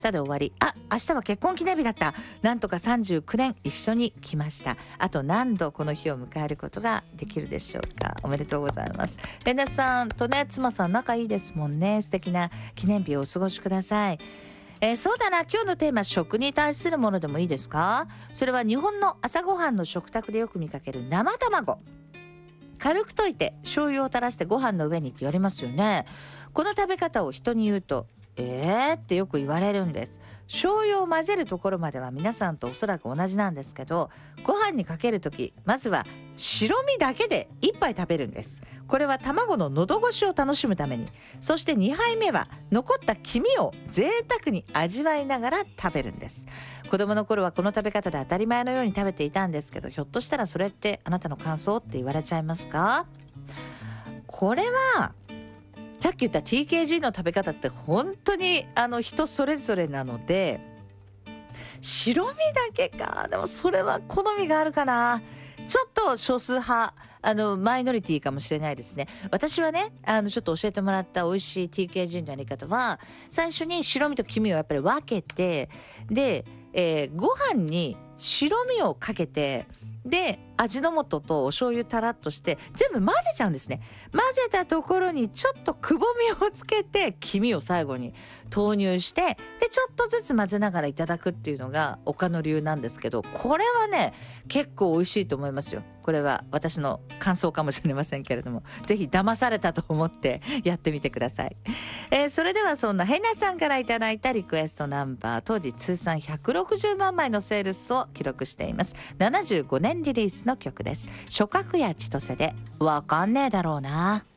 で終わり。明日は結婚記念日だった。なんとか39年一緒に来ました。あと何度この日を迎えることができるでしょうか。おめでとうございます。レナさんとね、妻さん仲いいですもんね。素敵な記念日をお過ごしください。そうだな、今日のテーマ、食に対するものでもいいですか。それは日本の朝ごはんの食卓でよく見かける生卵。軽く溶いて醤油を垂らしてご飯の上にってやりますよね。この食べ方を人に言うとってよく言われるんです。醤油を混ぜるところまでは皆さんとおそらく同じなんですけど、ご飯にかけるときまずは白身だけで1杯食べるんです。これは卵の喉越しを楽しむために。そして2杯目は残った黄身を贅沢に味わいながら食べるんです。子供の頃はこの食べ方で当たり前のように食べていたんですけど、ひょっとしたらそれってあなたの感想って言われちゃいますか。これはさっき言った TKG の食べ方って本当に人それぞれなので、白身だけか。でもそれは好みがあるかな。ちょっと少数派マイノリティかもしれないですね。私はねちょっと教えてもらった美味しい TKG のやり方は、最初に白身と黄身をやっぱり分けて、で、ご飯に白身をかけて、で味の素とお醤油たらっとして全部混ぜちゃうんですね。混ぜたところにちょっとくぼみをつけて黄身を最後に投入して、でちょっとずつ混ぜながらいただくっていうのが岡の流なんですけど、これはね結構美味しいと思いますよ。これは私の感想かもしれませんけれども、ぜひ騙されたと思ってやってみてください。それではそんなヘナさんからいただいたリクエストナンバー、当時通算160万枚のセールスを記録しています。75年リリースの曲です。諸角や千歳でわかんねえだろうな。